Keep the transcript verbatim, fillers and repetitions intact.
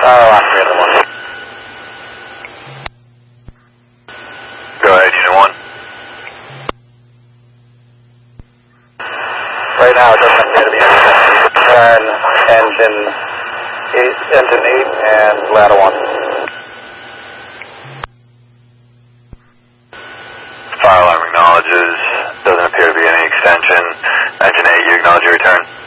Oh, operator one. Go ahead, unit one. Right now, it doesn't appear to be any turn engine eight, engine eight, and ladder one. Fire alarm acknowledges. Doesn't appear to be any extension. Engine eight, you acknowledge your return.